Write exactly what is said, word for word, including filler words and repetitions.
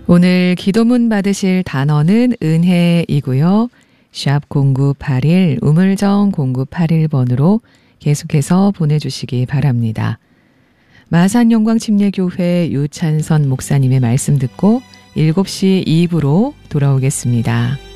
오늘 기도문 받으실 단어는 은혜이고요. 샵 공구팔일 우물정 공구팔일 번으로 계속해서 보내주시기 바랍니다. 마산영광침례교회 유찬선 목사님의 말씀 듣고 일곱 시 이 부로 돌아오겠습니다.